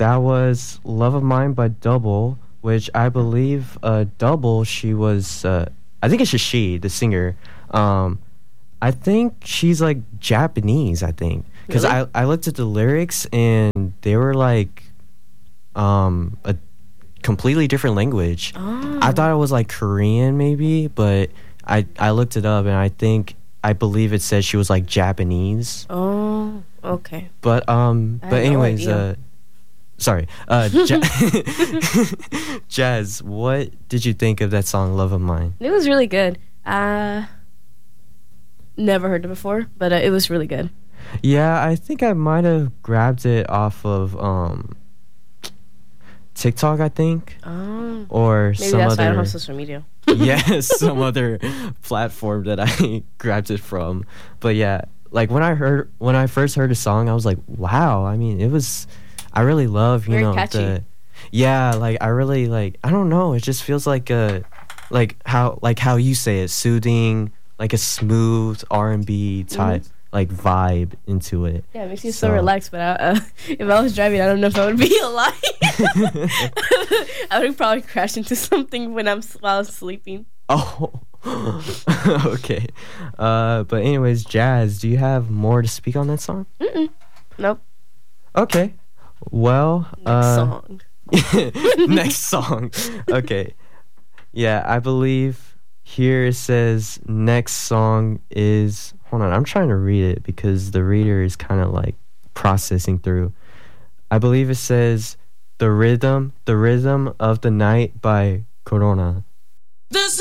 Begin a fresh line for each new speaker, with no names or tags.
That was Love of Mine by Double, which I believe Double, she was, I think it's a she, the singer. I think she's like Japanese, I think. Because
Really?
I looked at the lyrics and they were like a completely different language.
Oh.
I thought it was like Korean maybe, but I looked it up and I believe it said she was like Japanese.
Oh, okay.
But
had no
anyways,
idea.
sorry. Jazz, what did you think of that song Love of Mine?
It was really good. Never heard it before, but it was really good.
Yeah, I think I might have grabbed it off of TikTok, I think,
Oh.
or
Maybe
some
that's why I don't
other
have social media.
yes, some other platform that I grabbed it from. But yeah, like when I first heard a song, I was like, wow. I mean, I really love,
Very catchy.
yeah, like I really like, I don't know, it just feels like how you say it, soothing, like a smooth R&B type like vibe into it.
Yeah, it makes you so relaxed. But if I was driving, I don't know if I would be alive. I would probably crash into something while I'm sleeping.
Oh, okay. But anyways, Jazz, do you have more to speak on that song?
Nope.
Okay. Well,
Next song.
next song. Okay. Yeah, I believe here it says next song is. Hold on, I'm trying to read it because the reader is kind of like processing through. I believe it says the rhythm of the night by Corona.
This